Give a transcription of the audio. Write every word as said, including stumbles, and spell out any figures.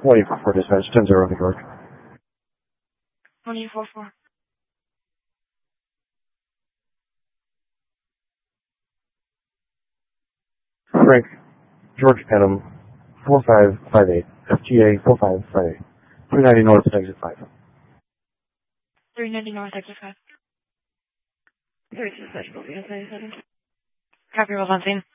one eight four four dispatch, ten zero New York. one eight four four. Frank, George Penham, four five five eight, F G A four five five eight, three ninety North, exit five. three ninety North, exit five. Very dispatchable, yes, I said. Copy, well, on scene.